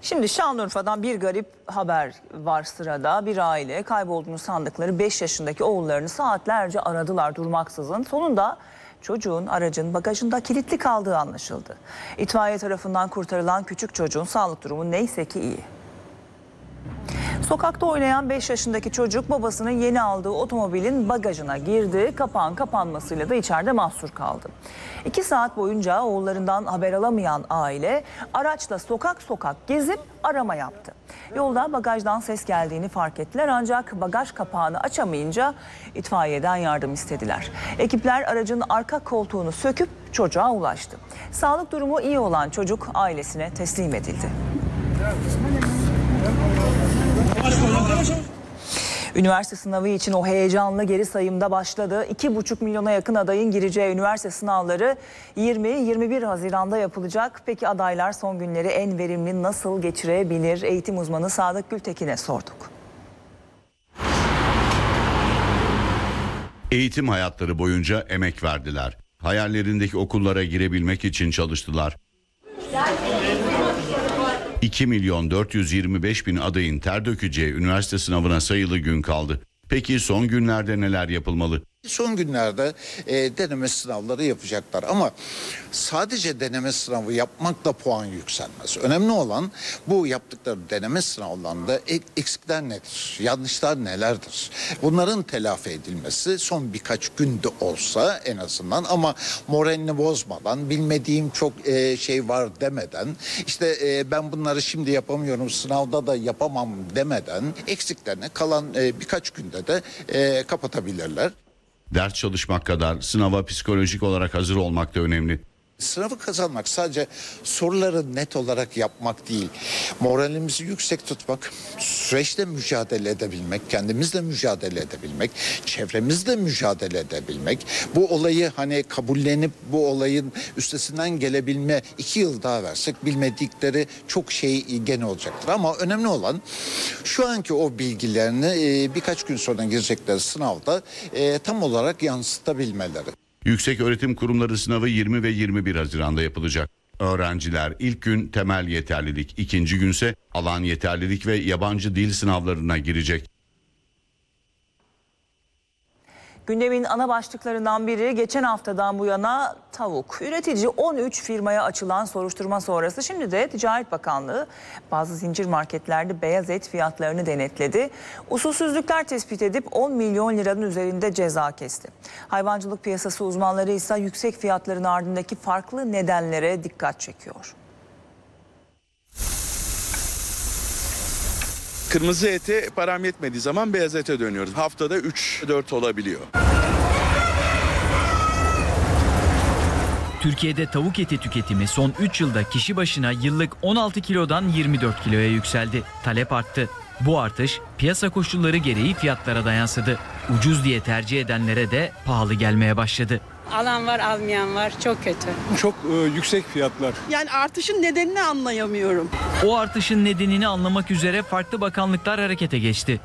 Şimdi Şanlıurfa'dan bir garip haber var sırada. Bir aile kaybolduğunu sandıkları 5 yaşındaki oğullarını saatlerce aradılar durmaksızın. Sonunda çocuğun aracın bagajında kilitli kaldığı anlaşıldı. İtfaiye tarafından kurtarılan küçük çocuğun sağlık durumu neyse ki iyi. Sokakta oynayan 5 yaşındaki çocuk babasının yeni aldığı otomobilin bagajına girdi. Kapağın kapanmasıyla da içeride mahsur kaldı. 2 saat boyunca oğullarından haber alamayan aile araçla sokak sokak gezip arama yaptı. Yolda bagajdan ses geldiğini fark ettiler ancak bagaj kapağını açamayınca itfaiyeden yardım istediler. Ekipler aracın arka koltuğunu söküp çocuğa ulaştı. Sağlık durumu iyi olan çocuk ailesine teslim edildi. Üniversite sınavı için o heyecanlı geri sayımda başladı. 2,5 milyona yakın adayın gireceği üniversite sınavları 20-21 Haziran'da yapılacak. Peki adaylar son günleri en verimli nasıl geçirebilir? Eğitim uzmanı Sadık Gültekin'e sorduk. Eğitim hayatları boyunca emek verdiler. Hayallerindeki okullara girebilmek için çalıştılar. 2.425.000 adayın ter dökeceği üniversite sınavına sayılı gün kaldı. Peki son günlerde neler yapılmalı? Son günlerde deneme sınavları yapacaklar ama sadece deneme sınavı yapmakla puan yükselmez. Önemli olan bu yaptıkları deneme sınavlarında eksikler nedir, yanlışlar nelerdir? Bunların telafi edilmesi son birkaç günde olsa en azından ama moralini bozmadan, bilmediğim çok şey var demeden, işte ben bunları şimdi yapamıyorum, sınavda da yapamam demeden eksiklerini kalan birkaç günde de kapatabilirler. Ders çalışmak kadar sınava psikolojik olarak hazır olmak da önemli. Sınavı kazanmak sadece soruları net olarak yapmak değil, moralimizi yüksek tutmak, süreçte mücadele edebilmek, kendimizle mücadele edebilmek, çevremizle mücadele edebilmek, bu olayı hani kabullenip bu olayın üstesinden gelebilme 2 yıl daha versek bilmedikleri çok şey gene olacaktır. Ama önemli olan şu anki o bilgilerini birkaç gün sonra girecekleri sınavda tam olarak yansıtabilmeleri. Yükseköğretim Kurumları sınavı 20 ve 21 Haziran'da yapılacak. Öğrenciler ilk gün temel yeterlilik, ikinci günse alan yeterlilik ve yabancı dil sınavlarına girecek. Gündemin ana başlıklarından biri geçen haftadan bu yana tavuk. Üretici 13 firmaya açılan soruşturma sonrası şimdi de Ticaret Bakanlığı bazı zincir marketlerde beyaz et fiyatlarını denetledi. Usulsüzlükler tespit edip 10 milyon liranın üzerinde ceza kesti. Hayvancılık piyasası uzmanları ise yüksek fiyatların ardındaki farklı nedenlere dikkat çekiyor. Kırmızı ete param yetmediği zaman beyaz ete dönüyoruz. Haftada 3-4 olabiliyor. Türkiye'de tavuk eti tüketimi son 3 yılda kişi başına yıllık 16 kilodan 24 kiloya yükseldi. Talep arttı. Bu artış piyasa koşulları gereği fiyatlara da yansıdı. Ucuz diye tercih edenlere de pahalı gelmeye başladı. Alan var, almayan var. Çok kötü. Çok yüksek fiyatlar. Yani artışın nedenini anlayamıyorum. O artışın nedenini anlamak üzere farklı bakanlıklar harekete geçti.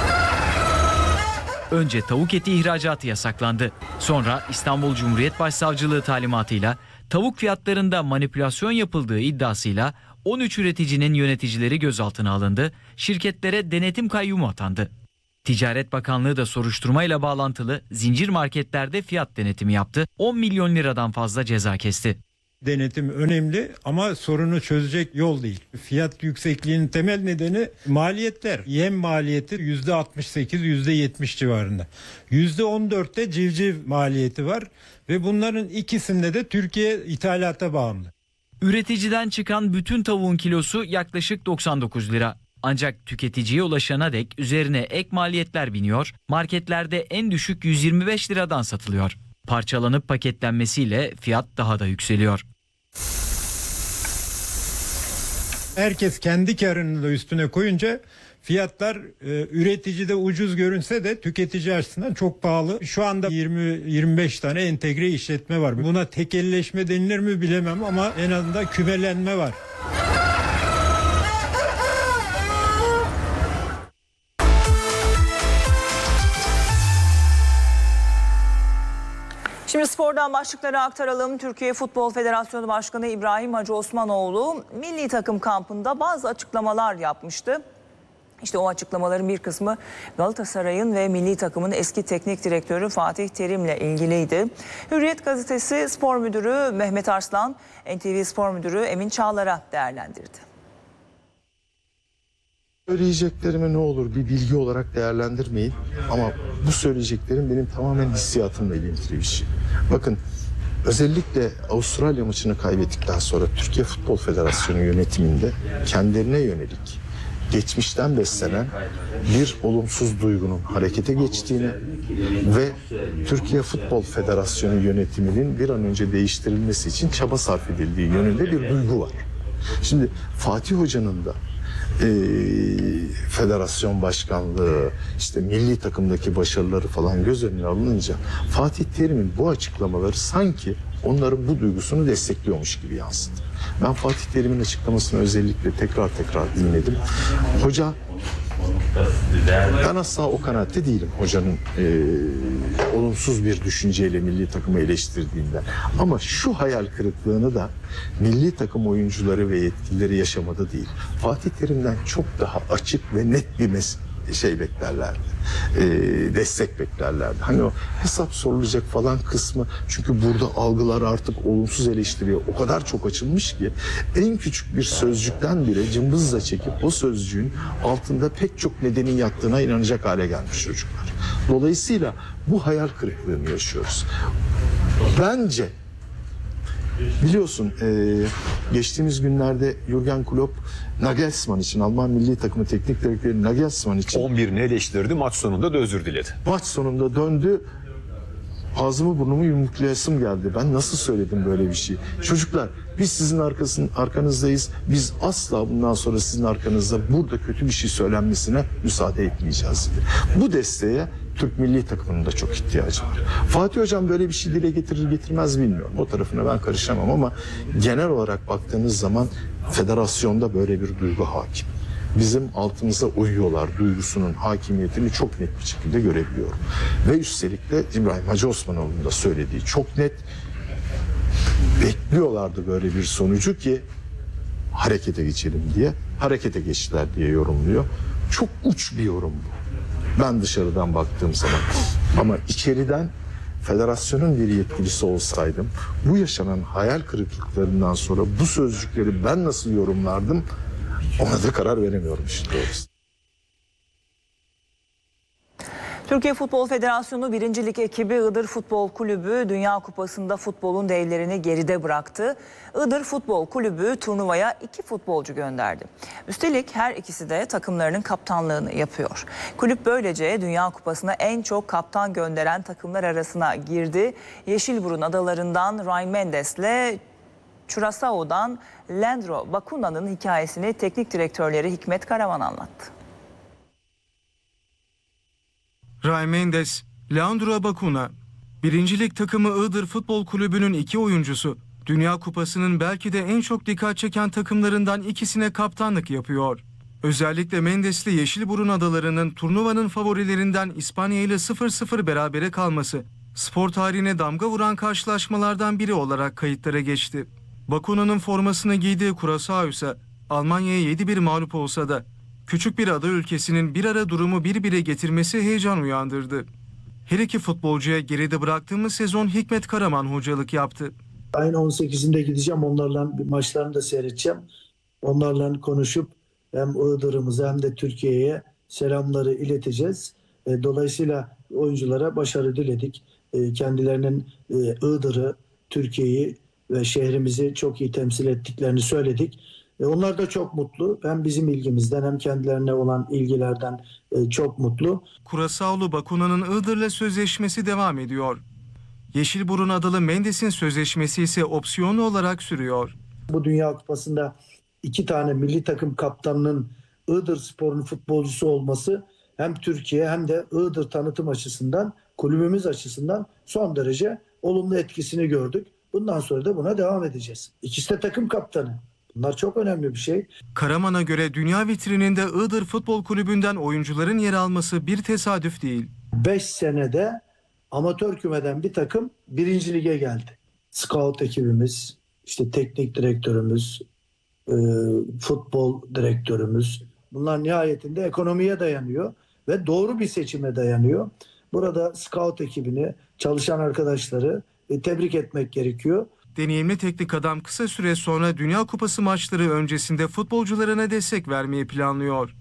Önce tavuk eti ihracatı yasaklandı. Sonra İstanbul Cumhuriyet Başsavcılığı talimatıyla tavuk fiyatlarında manipülasyon yapıldığı iddiasıyla 13 üreticinin yöneticileri gözaltına alındı. Şirketlere denetim kayyumu atandı. Ticaret Bakanlığı da soruşturmayla bağlantılı zincir marketlerde fiyat denetimi yaptı. 10 milyon liradan fazla ceza kesti. Denetim önemli ama sorunu çözecek yol değil. Fiyat yüksekliğinin temel nedeni maliyetler. Yem maliyeti %68, %70 civarında. %14'te civciv maliyeti var ve bunların ikisinde de Türkiye ithalata bağımlı. Üreticiden çıkan bütün tavuğun kilosu yaklaşık 99 lira. Ancak tüketiciye ulaşana dek üzerine ek maliyetler biniyor, marketlerde en düşük 125 liradan satılıyor. Parçalanıp paketlenmesiyle fiyat daha da yükseliyor. Herkes kendi karını da üstüne koyunca fiyatlar üreticide ucuz görünse de tüketici açısından çok pahalı. Şu anda 20-25 tane entegre işletme var. Buna tekelleşme denilir mi bilemem ama en azından kümelenme var. Şimdi Şimdi spordan başlıkları aktaralım. Türkiye Futbol Federasyonu Başkanı İbrahim Hacı Osmanoğlu milli takım kampında bazı açıklamalar yapmıştı. İşte o açıklamaların bir kısmı Galatasaray'ın ve milli takımın eski teknik direktörü Fatih Terim'le ilgiliydi. Hürriyet gazetesi spor müdürü Mehmet Arslan, NTV spor müdürü Emin Çağlar'a değerlendirdi. Söyleyeceklerimi ne olur bir bilgi olarak değerlendirmeyin ama bu söyleyeceklerim benim tamamen hissiyatımla ilintili bir şey. Bakın özellikle Avustralya maçını kaybettikten sonra Türkiye Futbol Federasyonu yönetiminde kendilerine yönelik geçmişten beslenen bir olumsuz duygunun harekete geçtiğini ve Türkiye Futbol Federasyonu yönetiminin bir an önce değiştirilmesi için çaba sarf edildiği yönünde bir duygu var. Şimdi Fatih Hoca'nın da federasyon başkanlığı, işte milli takımdaki başarıları falan göz önüne alınınca Fatih Terim'in bu açıklamaları sanki onların bu duygusunu destekliyormuş gibi yansıdı. Ben Fatih Terim'in açıklamasını özellikle tekrar dinledim. Hoca, ben asla o kanaatte değilim hocanın olumsuz bir düşünceyle milli takımı eleştirdiğinden. Ama şu hayal kırıklığını da milli takım oyuncuları ve yetkilileri yaşamadı değil. Fatih Terim'den çok daha açık ve net bir beklerlerdi. Destek beklerlerdi. Hani o hesap sorulacak falan kısmı, çünkü burada algılar artık olumsuz eleştiriye o kadar çok açılmış ki en küçük bir sözcükten bile cımbızla çekip o sözcüğün altında pek çok nedenin yattığına inanacak hale gelmiş çocuklar. Dolayısıyla bu hayal kırıklığını yaşıyoruz. Bence biliyorsun geçtiğimiz günlerde Jürgen Klopp Nagelsmann için, Alman milli takımı teknik direktörü Nagelsmann için 11'ini eleştirdi, maç sonunda da özür diledi. Maç sonunda döndü, ağzımı burnumu yumruklayasım geldi. Ben nasıl söyledim böyle bir şey? Çocuklar, biz sizin arkanızdayız. Biz asla bundan sonra sizin arkanızda burada kötü bir şey söylenmesine müsaade etmeyeceğiz dedi. Bu desteğe Türk milli takımının da çok ihtiyacı var. Fatih Hocam böyle bir şey dile getirir getirmez bilmiyorum. O tarafına ben karışamam ama genel olarak baktığınız zaman federasyonda böyle bir duygu hakim. Bizim altımıza uyuyorlar duygusunun hakimiyetini çok net bir şekilde görebiliyorum. Ve üstelik de İbrahim Hacı Osmanoğlu'nun da söylediği çok net, bekliyorlardı böyle bir sonucu ki harekete geçelim diye, harekete geçtiler diye yorumluyor. Çok uç bir yorum bu. Ben dışarıdan baktığım zaman. Ama içeriden federasyonun bir yetkilisi olsaydım, bu yaşanan hayal kırıklıklarından sonra bu sözcükleri ben nasıl yorumlardım, ona da karar veremiyorum işte doğrusu. Türkiye Futbol Federasyonu 1. Lig ekibi Iğdır Futbol Kulübü Dünya Kupası'nda futbolun devlerini geride bıraktı. Iğdır Futbol Kulübü turnuvaya 2 futbolcu gönderdi. Üstelik her ikisi de takımlarının kaptanlığını yapıyor. Kulüp böylece Dünya Kupası'na en çok kaptan gönderen takımlar arasına girdi. Yeşilburun adalarından Ryan Mendes'le Curaçao'dan Leandro Bacuna'nın hikayesini teknik direktörleri Hikmet Karaman anlattı. Ryan Mendes, Leandro Bacuna, 1. Lig takımı Iğdır Futbol Kulübü'nün 2 oyuncusu, Dünya Kupası'nın belki de en çok dikkat çeken takımlarından ikisine kaptanlık yapıyor. Özellikle Mendes'li Yeşilburun Adaları'nın turnuvanın favorilerinden İspanya ile 0-0 berabere kalması, spor tarihine damga vuran karşılaşmalardan biri olarak kayıtlara geçti. Bacuna'nın formasını giydiği Curaçao ise Almanya'ya 7-1 mağlup olsa da küçük bir ada ülkesinin bir ara durumu 1-1'e getirmesi heyecan uyandırdı. Her iki futbolcuya geride bıraktığımız sezon Hikmet Karaman hocalık yaptı. Ayın 18'inde gideceğim, onlarla maçlarını da seyredeceğim. Onlarla konuşup hem Iğdır'ımıza hem de Türkiye'ye selamları ileteceğiz. Dolayısıyla oyunculara başarı diledik. Kendilerinin Iğdır'ı, Türkiye'yi ve şehrimizi çok iyi temsil ettiklerini söyledik. Onlar da çok mutlu. Hem bizim ilgimizden hem kendilerine olan ilgilerden çok mutlu. Curaçao'lu Bacuna'nın Iğdır'la sözleşmesi devam ediyor. Yeşilburun adalı Mendes'in sözleşmesi ise opsiyonlu olarak sürüyor. Bu Dünya Kupası'nda 2 tane milli takım kaptanının Iğdır Spor'un futbolcusu olması hem Türkiye hem de Iğdır tanıtım açısından, kulübümüz açısından son derece olumlu etkisini gördük. Bundan sonra da buna devam edeceğiz. İkisi de takım kaptanı. Bunlar çok önemli bir şey. Karaman'a göre dünya vitrininde Iğdır Futbol Kulübü'nden oyuncuların yer alması bir tesadüf değil. 5 senede amatör kümeden bir takım 1. lige geldi. Scout ekibimiz, işte teknik direktörümüz, futbol direktörümüz, bunlar nihayetinde ekonomiye dayanıyor ve doğru bir seçime dayanıyor. Burada scout ekibini, çalışan arkadaşları tebrik etmek gerekiyor. Deneyimli teknik adam kısa süre sonra Dünya Kupası maçları öncesinde futbolcularına destek vermeyi planlıyor.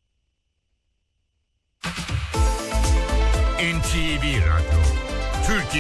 NTV Radyo, Türkiye